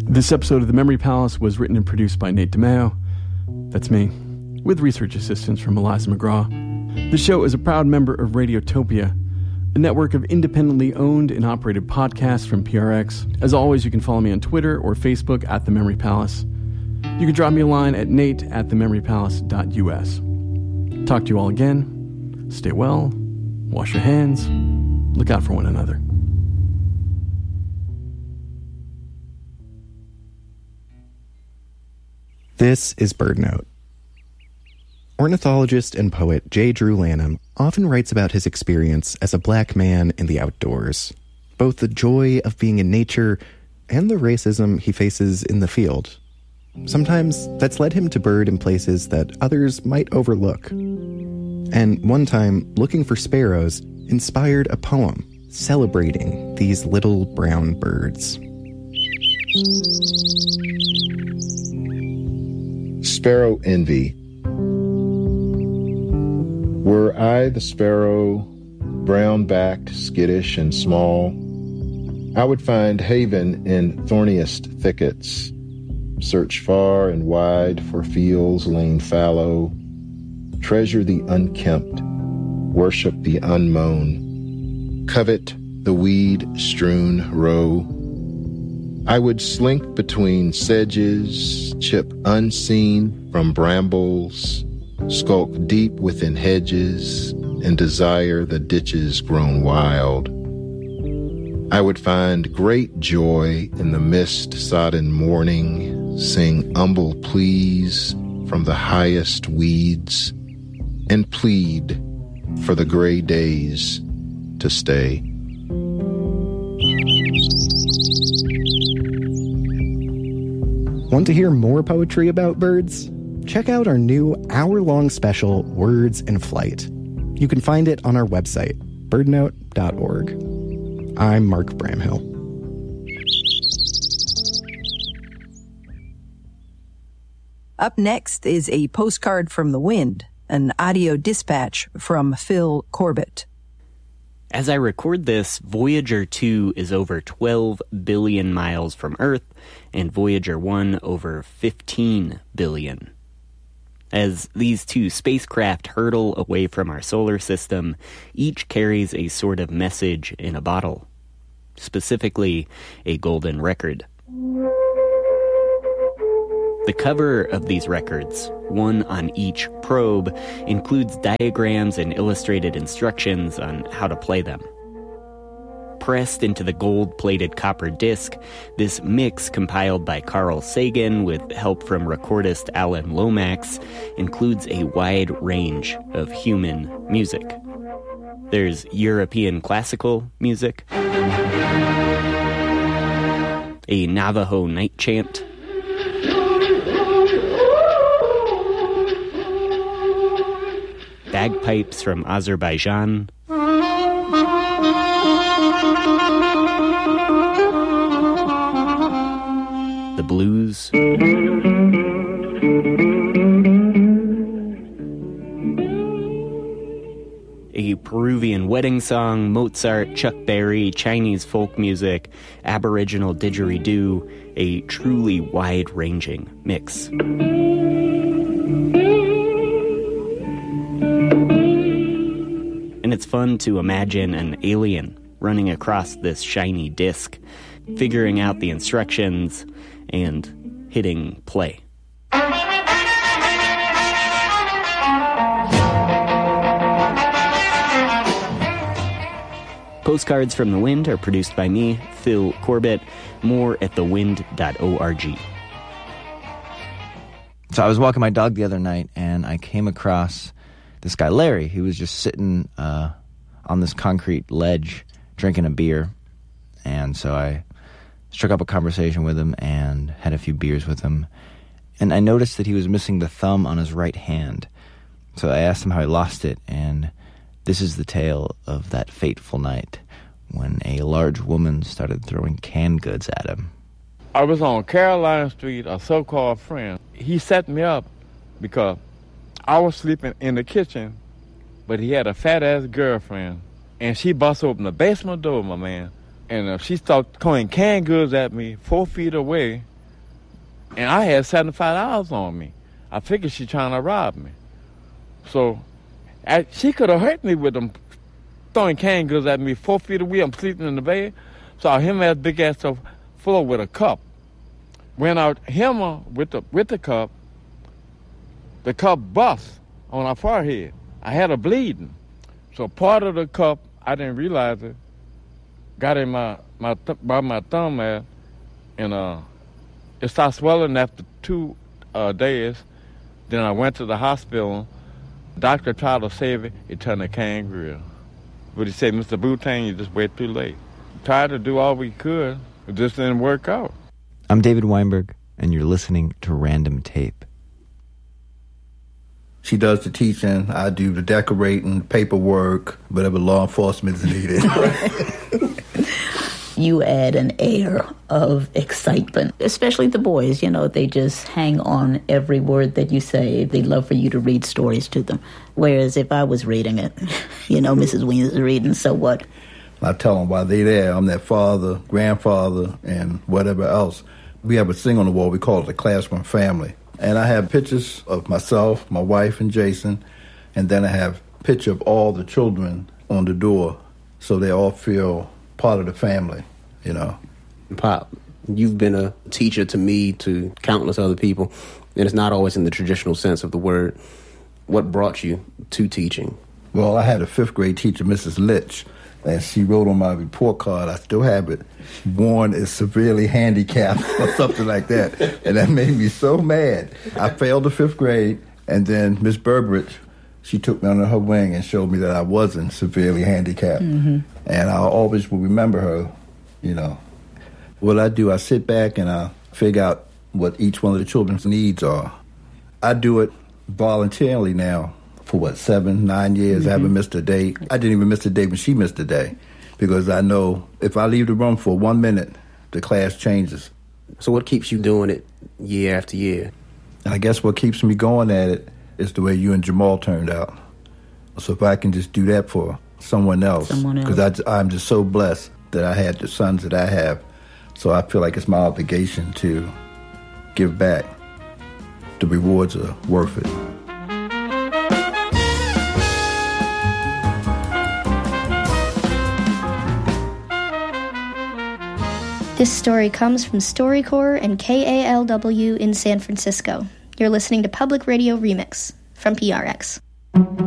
This episode of The Memory Palace was written and produced by Nate DeMeo. That's me, with research assistance from Eliza McGraw. The show is a proud member of Radiotopia, a network of independently owned and operated podcasts from PRX. As always, you can follow me on Twitter or Facebook at The Memory Palace. You can drop me a line at nate@thememorypalace.us. Talk to you all again. Stay well. Wash your hands. Look out for one another. This is BirdNote. Ornithologist and poet J. Drew Lanham often writes about his experience as a black man in the outdoors, both the joy of being in nature and the racism he faces in the field. Sometimes that's led him to bird in places that others might overlook. And one time, looking for sparrows inspired a poem celebrating these little brown birds. Sparrow Envy. Were I the sparrow, brown-backed, skittish, and small, I would find haven in thorniest thickets, search far and wide for fields lain fallow, treasure the unkempt, worship the unmown, covet the weed-strewn row. I would slink between sedges, chip unseen from brambles, skulk deep within hedges, and desire the ditches grown wild. I would find great joy in the mist-sodden morning, sing humble pleas from the highest weeds, and plead for the gray days to stay. Want to hear more poetry about birds? Check out our new hour-long special, Words in Flight. You can find it on our website, birdnote.org. I'm Mark Bramhill. Up next is a postcard from the wind, an audio dispatch from Phil Corbett. As I record this, Voyager 2 is over 12 billion miles from Earth, and Voyager 1 over 15 billion. As these two spacecraft hurtle away from our solar system, each carries a sort of message in a bottle, specifically a golden record. The cover of these records, one on each probe, includes diagrams and illustrated instructions on how to play them. Pressed into the gold-plated copper disc, this mix compiled by Carl Sagan with help from recordist Alan Lomax includes a wide range of human music. There's European classical music, a Navajo night chant, bagpipes from Azerbaijan, the blues, a Peruvian wedding song, Mozart, Chuck Berry, Chinese folk music, Aboriginal didgeridoo, a truly wide-ranging mix. And it's fun to imagine an alien running across this shiny disc, figuring out the instructions, and hitting play. Postcards from the Wind are produced by me, Phil Corbett. More at thewind.org. So I was walking my dog the other night, and I came across this guy, Larry. He was just sitting on this concrete ledge drinking a beer. And so I struck up a conversation with him and had a few beers with him. And I noticed that he was missing the thumb on his right hand. So I asked him how he lost it, and this is the tale of that fateful night when a large woman started throwing canned goods at him. I was on Caroline Street, a so-called friend. He set me up because I was sleeping in the kitchen, but he had a fat-ass girlfriend, and she bust open the basement door, my man. And she started throwing canned goods at me 4 feet away, And I had $75 on me. I figured she trying to rob me. So she could have hurt me with them throwing canned goods at me 4 feet away. I'm sleeping in the bed. So I hit my big ass to floor with a cup. When I hit her with the cup bust on her forehead. I had her bleeding. So part of the cup, I didn't realize it, got in by my thumb there, and it started swelling after 2 days. Then I went to the hospital. The doctor tried to save it. It turned a kangaroo. But he said, Mr. Boutin, you just wait too late. Tried to do all we could. It just didn't work out. I'm David Weinberg, and you're listening to Random Tape. She does the teaching, I do the decorating, paperwork, whatever law enforcement is needed. You add an air of excitement, especially the boys. You know, they just hang on every word that you say. They love for you to read stories to them. Whereas if I was reading it, you know, Mrs. Weems is reading, so what? I tell them while they're there, I'm their father, grandfather, and whatever else. We have a thing on the wall, we call it the Classroom Family. And I have pictures of myself, my wife, and Jason, and then I have a picture of all the children on the door, so they all feel part of the family, you know. Pop, you've been a teacher to me, to countless other people, and it's not always in the traditional sense of the word. What brought you to teaching? Well, I had a 5th grade teacher, Mrs. Litch, and she wrote on my report card, I still have it, Warren is severely handicapped or something like that. And that made me so mad. I failed the 5th grade, and then Miss Burbridge, she took me under her wing and showed me that I wasn't severely handicapped. Mm-hmm. And I always will remember her, you know. What I do, I sit back and I figure out what each one of the children's needs are. I do it voluntarily now for 7, 9 years. Mm-hmm. I haven't missed a day. I didn't even miss a day when she missed a day, because I know if I leave the room for 1 minute, the class changes. So what keeps you doing it year after year? I guess what keeps me going at it is the way you and Jamal turned out. So if I can just do that for someone else, because I'm just so blessed that I had the sons that I have, so I feel like it's my obligation to give back. The rewards are worth it. This story comes from StoryCorps and KALW in San Francisco. You're listening to Public Radio Remix from PRX.